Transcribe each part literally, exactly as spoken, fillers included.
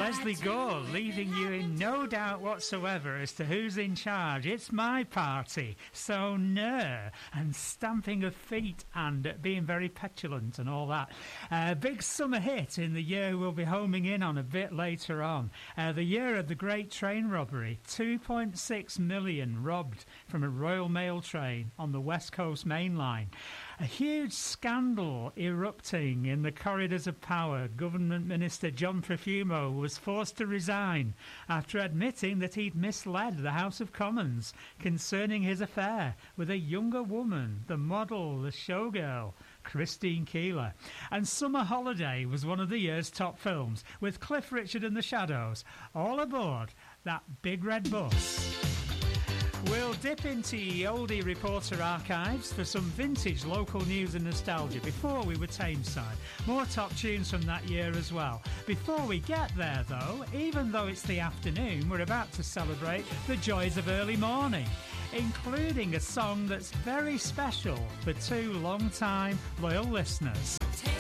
Leslie Gore leaving you in no doubt whatsoever as to who's in charge. It's my party, so no, and stamping of feet and being very petulant and all that. Uh, big summer hit in the year we'll be homing in on a bit later on. Uh, the year of the Great Train Robbery. two point six million robbed from a Royal Mail train on the West Coast Main Line. A huge scandal erupting in the corridors of power. Government Minister John Profumo was forced to resign after admitting that he'd misled the House of Commons concerning his affair with a younger woman, the model, the showgirl, Christine Keeler. And Summer Holiday was one of the year's top films, with Cliff Richard and the Shadows all aboard that big red bus. We'll dip into oldie reporter archives for some vintage local news and nostalgia before we were Tameside. More top tunes from that year as well. Before we get there, though, even though it's the afternoon, we're about to celebrate the joys of early morning, including a song that's very special for two long-time loyal listeners.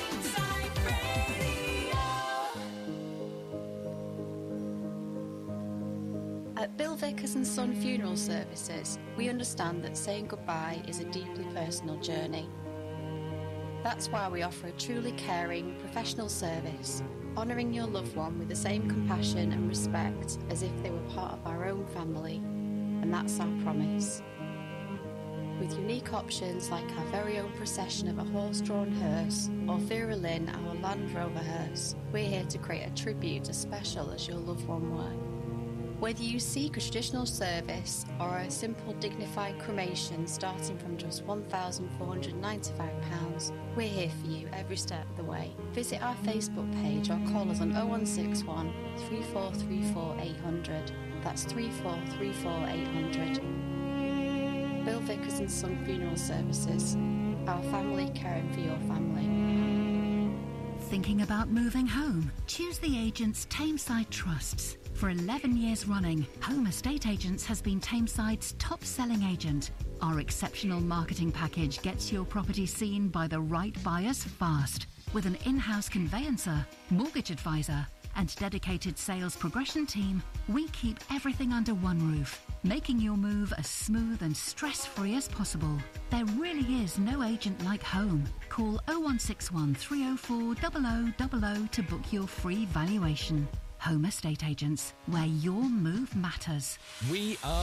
At Bill Vickers and Son Funeral Services, we understand that saying goodbye is a deeply personal journey. That's why we offer a truly caring, professional service, honouring your loved one with the same compassion and respect as if they were part of our own family, and that's our promise. With unique options like our very own procession of a horse-drawn hearse or Vera Lynn, our Land Rover hearse, we're here to create a tribute as special as your loved one were. Whether you seek a traditional service or a simple dignified cremation starting from just one thousand four hundred ninety-five pounds, we're here for you every step of the way. Visit our Facebook page or call us on oh one six one, three four three four, eight hundred. That's three four three four, eight hundred. Bill Vickers and Son Funeral Services. Our family caring for your family. Thinking about moving home? Choose the agents Tameside trusts. For eleven years running, Home Estate Agents has been Tameside's top-selling agent. Our exceptional marketing package gets your property seen by the right buyers fast. With an in-house conveyancer, mortgage advisor, and dedicated sales progression team, we keep everything under one roof, making your move as smooth and stress-free as possible. There really is no agent like home. Call oh one six one, three oh four, zero zero zero zero to book your free valuation. Home Estate Agents, where your move matters. We are